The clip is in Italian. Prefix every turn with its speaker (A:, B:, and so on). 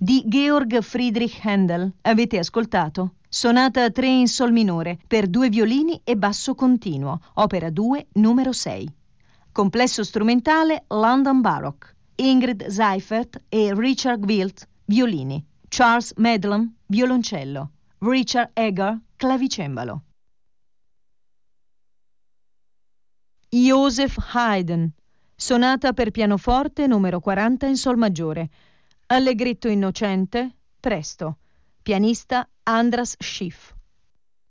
A: di Georg Friedrich Händel. Avete ascoltato? Sonata 3 in sol minore per 2 violini e basso continuo, opera 2, numero 6. Complesso strumentale London Baroque. Ingrid Seifert e Richard Wilt, violini. Charles Medlam, violoncello. Richard Egar, clavicembalo. Joseph Haydn, sonata per pianoforte numero 40 in sol maggiore. Allegretto innocente, presto. Pianista Andras Schiff.